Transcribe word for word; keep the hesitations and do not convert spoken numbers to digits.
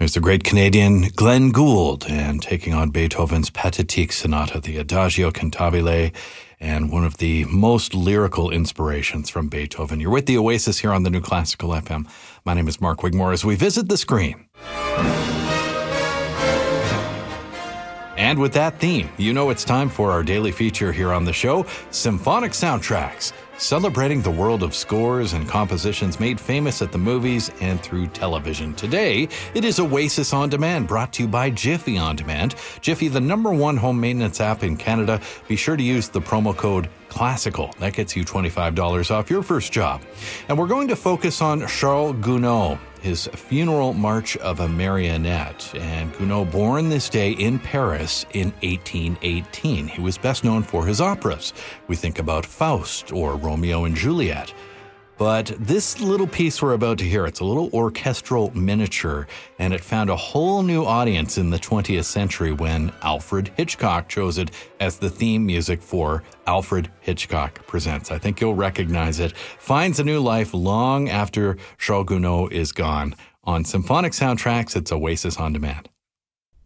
There's the great Canadian Glenn Gould, and taking on Beethoven's Pathetique Sonata, the Adagio Cantabile, and one of the most lyrical inspirations from Beethoven. You're with the Oasis here on the New Classical F M. My name is Mark Wigmore as we visit the screen. And with that theme, you know it's time for our daily feature here on the show, Symphonic Soundtracks, celebrating the world of scores and compositions made famous at the movies and through television. Today, it is Oasis On Demand, brought to you by Jiffy On Demand. Jiffy, the number one home maintenance app in Canada. Be sure to use the promo code CLASSICAL. That gets you twenty-five dollars off your first job. And we're going to focus on Charles Gounod, his Funeral March of a Marionette. And Gounod, born this day in Paris in eighteen eighteen. He was best known for his operas. We think about Faust or Romeo and Juliet. But this little piece we're about to hear, it's a little orchestral miniature, and it found a whole new audience in the twentieth century when Alfred Hitchcock chose it as the theme music for Alfred Hitchcock Presents. I think you'll recognize it. Finds a new life long after Charles Gounod is gone. On Symphonic Soundtracks, it's Oasis On Demand.